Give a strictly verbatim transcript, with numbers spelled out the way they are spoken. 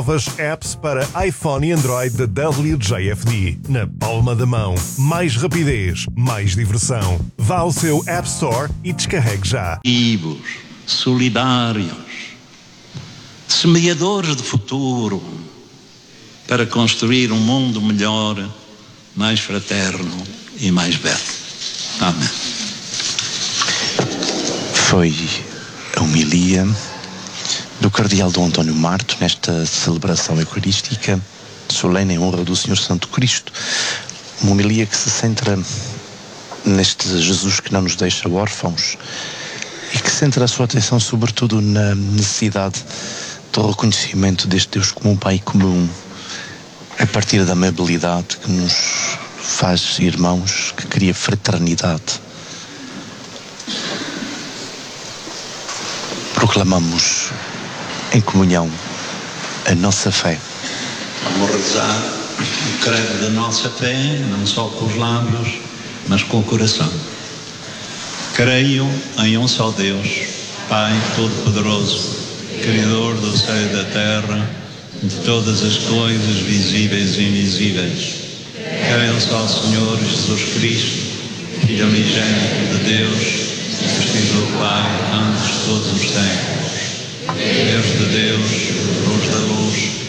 Novas apps para iPhone e Android da W J F D. Na palma da mão. Mais rapidez, mais diversão. Vá ao seu App Store e descarregue já. Vivos, solidários, semeadores de futuro, para construir um mundo melhor, mais fraterno e mais belo. Amém. Foi a homilia do Cardeal Dom António Marto nesta celebração eucarística solene em honra do Senhor Santo Cristo. Uma homilia que se centra neste Jesus que não nos deixa órfãos e que centra a sua atenção sobretudo na necessidade do reconhecimento deste Deus como um Pai comum, a partir da amabilidade que nos faz irmãos, que cria fraternidade. Proclamamos em comunhão a nossa fé. Vamos rezar o credo da nossa fé, não só com os lábios, mas com o coração. Creio em um só Deus, Pai Todo-Poderoso, Criador do céu e da terra, de todas as coisas visíveis e invisíveis. Creio só, Senhor Jesus Cristo, Filho unigênito de Deus, vestido do Pai antes de todos os tempos. Deus de Deus, luz da luz,